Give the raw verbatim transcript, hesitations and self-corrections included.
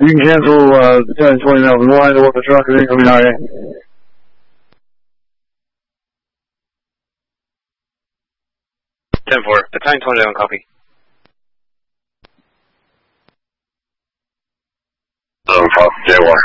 You can cancel uh, ten twenty Melvin. We'll handle what the truck is incoming R A. ten four. Battalion twenty-seven, copy. seven five, Jaguar.